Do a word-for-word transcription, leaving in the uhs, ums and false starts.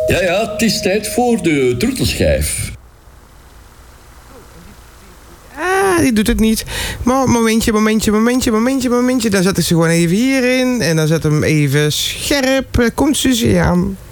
Ja, ja, het is tijd voor de troetelschijf. Ah, die doet het niet. Maar momentje, momentje, momentje, momentje, momentje. Dan zet ik ze gewoon even hierin. En dan zet hem even scherp. Komt Suzie aan.